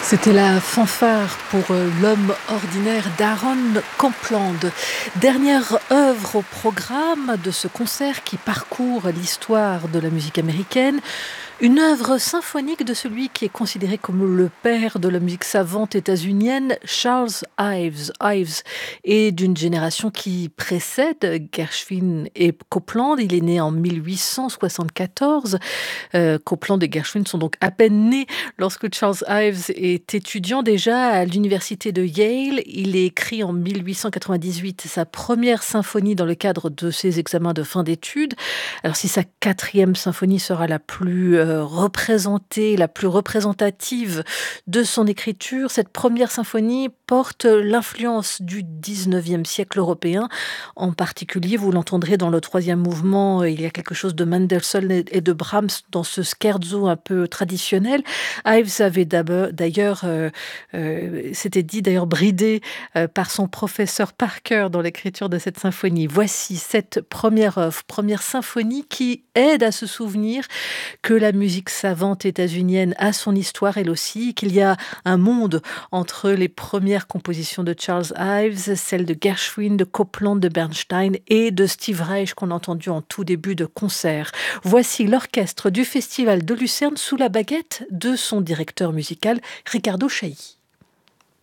C'était la fanfare pour l'homme ordinaire d'Aaron Copland. Dernière œuvre au programme de ce concert qui parcourt l'histoire de la musique américaine. Une œuvre symphonique de celui qui est considéré comme le père de la musique savante états-unienne, Charles Ives. Ives est d'une génération qui précède Gershwin et Copland. Il est né en 1874. Copland et Gershwin sont donc à peine nés lorsque Charles Ives est étudiant déjà à l'université de Yale. Il écrit en 1898 sa première symphonie dans le cadre de ses examens de fin d'études. Alors si sa quatrième symphonie sera la plus représentée, la plus représentative de son écriture, cette première symphonie porte l'influence du 19e siècle européen. En particulier, vous l'entendrez dans le troisième mouvement, il y a quelque chose de Mendelssohn et de Brahms dans ce scherzo un peu traditionnel. Ives avait d'ailleurs, s'était dit d'ailleurs bridé par son professeur Parker dans l'écriture de cette symphonie. Voici cette première œuvre, première symphonie qui aide à se souvenir que la musique savante états-unienne a son histoire elle aussi, qu'il y a un monde entre les premières compositions de Charles Ives, celles de Gershwin, de Copland, de Bernstein et de Steve Reich qu'on a entendu en tout début de concert. Voici l'orchestre du Festival de Lucerne sous la baguette de son directeur musical Riccardo Chailly.